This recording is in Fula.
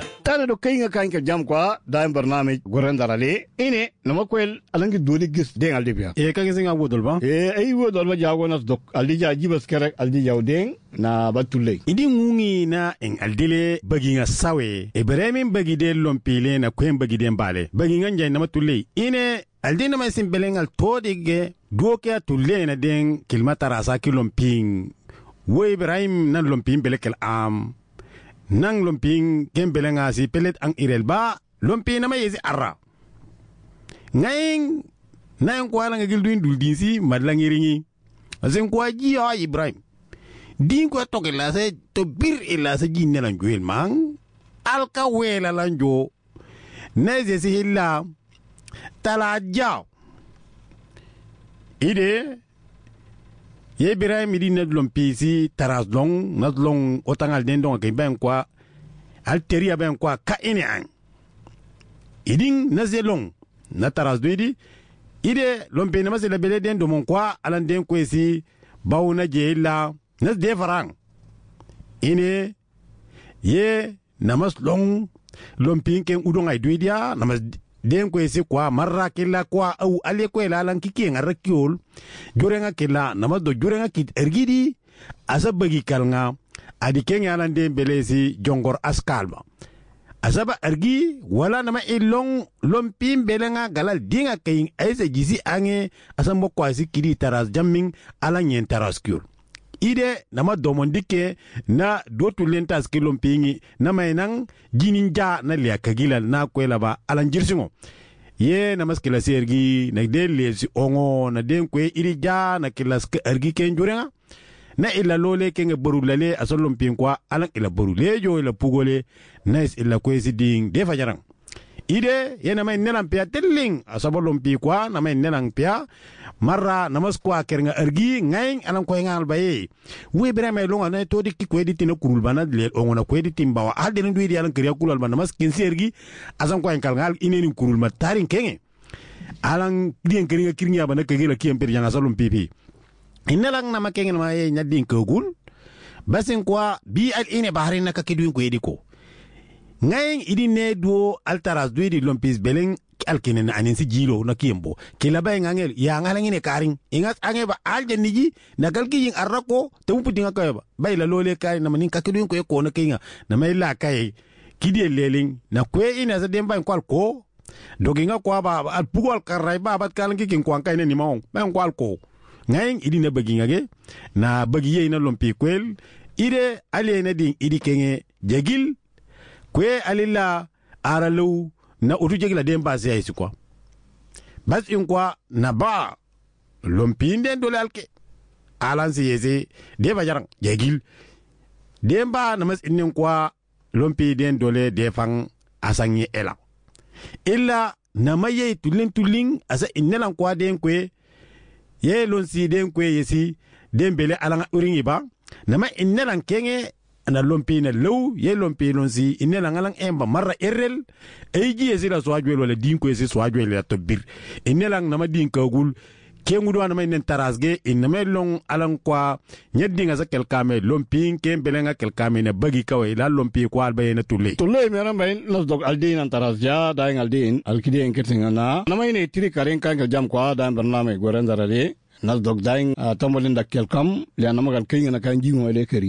tana do kay nga kan ke jam kwa daim barnamij goren darale ine nama kwel alangi doli gis den aldi biya ka gisinga wodol ba ay wodol ba jago nas dok aldi ja jibas kerek aldi jaw den na batule idi ngungi na en aldile bagi nga sawe ibrahimin bagi de lompile na kwen bagi de mbale bagi nga njay nama tulle ine aldi na mai simbelengal todige doke tulle na den kilmatara sa kilomping wo Ibrahim nan lomping belekel am nang lomping kembelenga si pelet ang irel ba lomping na may yesi arra ngayon na yung kwa lang agilduin duldin si madlang iringi asin kwa jiya Ibrahim din kwa toke lase to bir ilase jinne lang juel mang alka wela lang jo neze si hila tala jaw ide ye Ibrahim idi nedlom pisi taras long nadlong otangal dendong ke ben kwa alteria ben kwa ka ine an iding nazelong na taras doidi ide lompe na masela bele den do mon kwa alan den kwesi bawuna jela nas de farang ine ye namas long lompin ken udong ay doidia namas den kwesi kwa marra kila kwa au ale kwela lan kiki ngara kiol jurenga kila namas do jurenga kit ergidi asa bagi kalnga adi kenya lan den belesi jongor askalba asaba ergi wala nama ilong lompin belenga galal dinga kayin aise gizi ange asa mbokwa si kidi taras jamming ala nyen taras kiol ide nama domondike na dotu lentas kilompingi na mainang jininja na liya kagila na kwela ba alanjirsingo ye na maskila sergi na dele si ongo na den kwe irija na kilas ergi kenjurenga na ila lole kenge borulale asolompin kwa alang ila borule jo ila pugole na ila kwesi ding de fajarang ide ye na mai nelang pia telling asabolompi kwa na mai nelang pia marra namas kwa kernga ergi ngaing alang ko ngal baye we bere mai longa na to dikki ko editi na kurul bana le ongona ko editi mbawa alde ndu idi alang kriya kulal bana mas kin sergi asang ko enkal ngal ineni kurul ma tarin kenge alang dien keringa kirnya bana kegela kiyem per janga salum pipi inalang na makenge na ye nyadin kogul basin kwa bi al ine bahrin na kakidwin ko ediko ngaing idi ne duo altaras duidi lompis beleng alkene na aninsi jilo na kiembo kila bay ngangel ya ngalangine karing ingat ange ba alje niji na galki yin arrako te uputi ngaka ba bay la lole kay na manin kakidu ko na kinga na may la kay kidi leling na kwe ina sa demba kwal ko doginga kwa ba al pugol karay ba bat kalangi kin kwa kay ni maong ba kwal ko ngaing idi na bagi ngage na bagi ye na lompi kwel ide ale na ding idi kenge jegil kwe alila aralu na utu jegila demba si aisi kwa bas in kwa na ba lompinde dole alke alansi yese deba jarang jegil demba na mas inin kwa lompi den dole defang asangi ela illa na maye tulin asa inelan kwa den kwe ye lonsi den kwe yesi dembele alanga uringi ba na ma inelan kenge na lompi na low ye lompi lonsi inela ngalang emba marra errel eji ezira swajwel wala dinko ezi swajwel ya tobir inela nama dinka gul kengudo na mainen tarasge iname long alang kwa nyedinga za kelkame lompi kembelenga kelkame na bagi kawai la lompi kwa albayena tulle meram bain nas dog aldin an tarasja daing aldin alkidi enkertinga na maine tiri karen kan jam kwa daim barname goren darale nas dog daing tomolinda kelkam lianama kan kinga na kan jingo ele keri